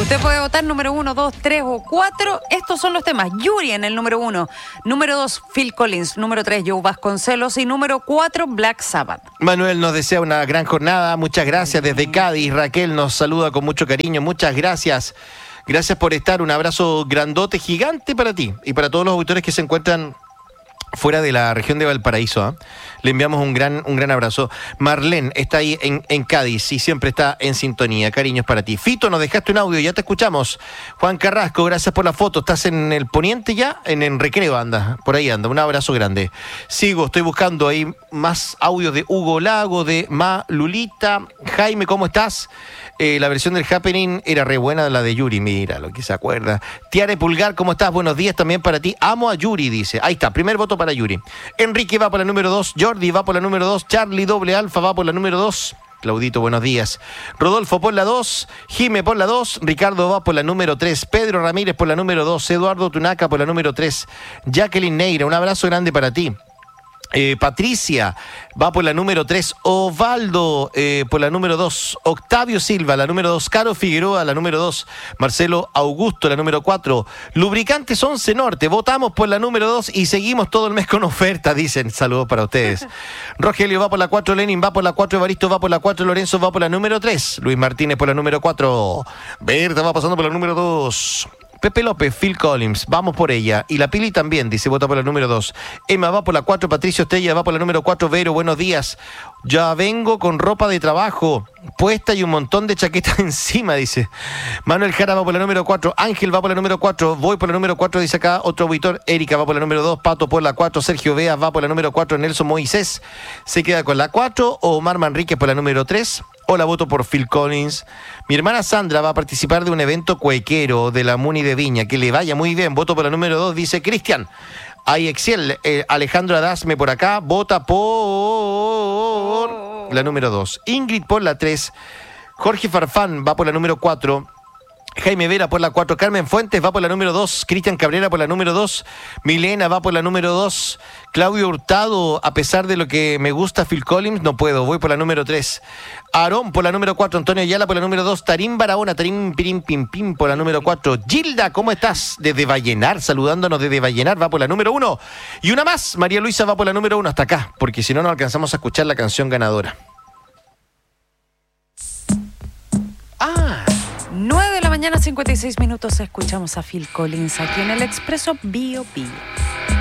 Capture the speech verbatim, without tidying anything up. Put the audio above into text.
Usted puede votar número uno, dos, tres o cuatro. Estos son los temas. Yuri en el número uno. Número dos, Phil Collins. Número tres, Joe Vasconcelos. Y número cuatro, Black Sabbath. Manuel nos desea una gran jornada. Muchas gracias desde Cádiz. Raquel nos saluda con mucho cariño. Muchas gracias. Gracias por estar. Un abrazo grandote, gigante para ti y para todos los auditores que se encuentran fuera de la región de Valparaíso. ¿eh? Le enviamos un gran, un gran abrazo. Marlene está ahí en, en Cádiz y siempre está en sintonía. Cariños para ti. Fito, nos dejaste un audio, ya te escuchamos. Juan Carrasco, gracias por la foto. ¿Estás en el Poniente ya? En el Recreo anda, por ahí anda. Un abrazo grande. Sigo, estoy buscando ahí más audios de Hugo Lago, de Ma Lulita. Jaime, ¿cómo estás? Eh, la versión del Happening era re buena, la de Yuri, mira lo que se acuerda. Tiare Pulgar, ¿cómo estás? Buenos días también para ti. Amo a Yuri, dice. Ahí está, primer voto para Yuri. Enrique va por la número dos, Jordi va por la número dos, Charlie doble alfa va por la número dos. Claudito, buenos días. Rodolfo por la dos, Jime por la dos, Ricardo va por la número tres, Pedro Ramírez por la número dos, Eduardo Tunaca por la número tres, Jacqueline Neira, un abrazo grande para ti. Eh, Patricia va por la número tres, Osvaldo eh, por la número dos, Octavio Silva la número dos, Caro Figueroa la número dos, Marcelo Augusto la número cuatro, Lubricantes once Norte, votamos por la número dos y seguimos todo el mes con oferta, dicen. Saludos para ustedes. Rogelio va por la cuatro, Lenin va por la cuatro, Evaristo va por la cuatro, Lorenzo va por la número tres, Luis Martínez por la número cuatro, Berta va pasando por la número dos, Pepe López, Phil Collins, vamos por ella. Y la Pili también, dice, vota por la número dos. Emma va por la cuatro, Patricio Estrella va por la número cuatro, Vero, buenos días. Ya vengo con ropa de trabajo puesta y un montón de chaquetas encima, dice. Manuel Jara va por la número cuatro, Ángel va por la número cuatro, voy por la número cuatro, dice acá otro auditor. Erika va por la número dos, Pato por la cuatro, Sergio Vea va por la número cuatro, Nelson Moisés se queda con la cuatro, Omar Manríquez por la número tres. Hola, voto por Phil Collins. Mi hermana Sandra va a participar de un evento cuequero de la Muni de Viña. Que le vaya muy bien. Voto por la número dos, dice Cristian. Hay Excel. Eh, Alejandro Adasme por acá. Vota por la número dos. Ingrid por la tres. Jorge Farfán va por la número cuatro. Jaime Vera por la cuatro, Carmen Fuentes va por la número dos, Cristian Cabrera por la número dos, Milena va por la número dos, Claudio Hurtado, a pesar de lo que me gusta Phil Collins, no puedo, voy por la número tres, Aarón por la número cuatro, Antonio Ayala por la número dos, Tarín Barahona, Tarín Pirín Pim Pim por la número cuatro, Gilda, ¿cómo estás? Desde Vallenar, saludándonos desde Vallenar, va por la número uno, y una más, María Luisa va por la número uno, hasta acá, porque si no, no alcanzamos a escuchar la canción ganadora. Ah... nueve de la mañana, cincuenta y seis minutos, escuchamos a Phil Collins aquí en el Expreso Bio Bio.